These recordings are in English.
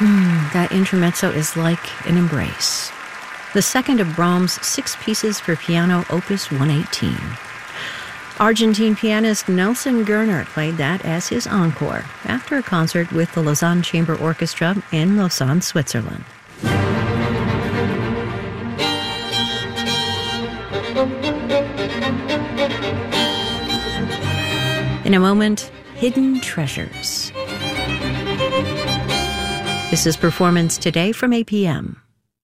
That intermezzo is like an embrace. The second of Brahms' 6 pieces for piano, Opus 118. Argentine pianist Nelson Gerner played that as his encore after a concert with the Lausanne Chamber Orchestra in Lausanne, Switzerland. In a moment, Hidden Treasures. This is Performance Today from APM.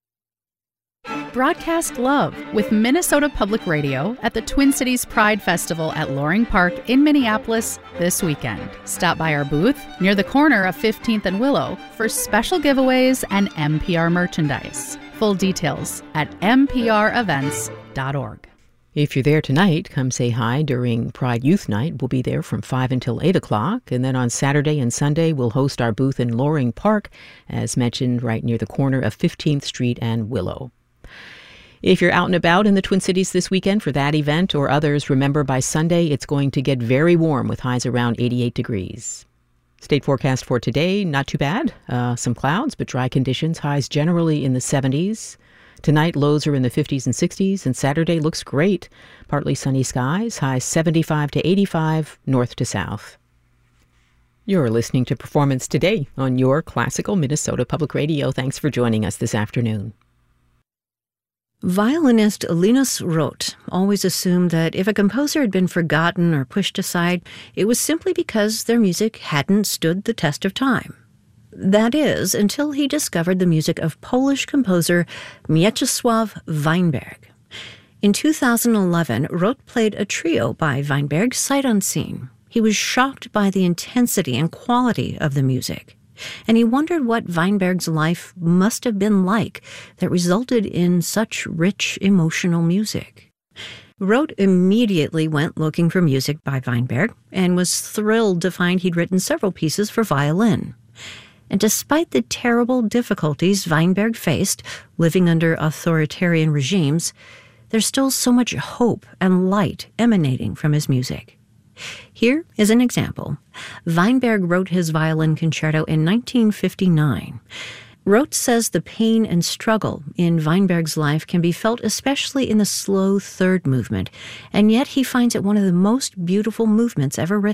Broadcast love with Minnesota Public Radio at the Twin Cities Pride Festival at Loring Park in Minneapolis this weekend. Stop by our booth near the corner of 15th and Willow for special giveaways and NPR merchandise. Full details at mprevents.org. If you're there tonight, come say hi during Pride Youth Night. We'll be there from 5 until 8 o'clock. And then on Saturday and Sunday, we'll host our booth in Loring Park, as mentioned, right near the corner of 15th Street and Willow. If you're out and about in the Twin Cities this weekend for that event or others, remember by Sunday it's going to get very warm with highs around 88 degrees. State forecast for today, not too bad. Some clouds, but dry conditions. Highs generally in the 70s. Tonight, lows are in the 50s and 60s, and Saturday looks great. Partly sunny skies, highs 75 to 85, north to south. You're listening to Performance Today on your classical Minnesota Public Radio. Thanks for joining us this afternoon. Violinist Linus Roth always assumed that if a composer had been forgotten or pushed aside, it was simply because their music hadn't stood the test of time. That is, until he discovered the music of Polish composer Mieczysław Weinberg. In 2011, Roth played a trio by Weinberg sight unseen. He was shocked by the intensity and quality of the music, and he wondered what Weinberg's life must have been like that resulted in such rich emotional music. Roth immediately went looking for music by Weinberg and was thrilled to find he'd written several pieces for violin. And despite the terrible difficulties Weinberg faced living under authoritarian regimes, there's still so much hope and light emanating from his music. Here is an example. Weinberg wrote his violin concerto in 1959. Roth says the pain and struggle in Weinberg's life can be felt especially in the slow third movement, and yet he finds it one of the most beautiful movements ever written.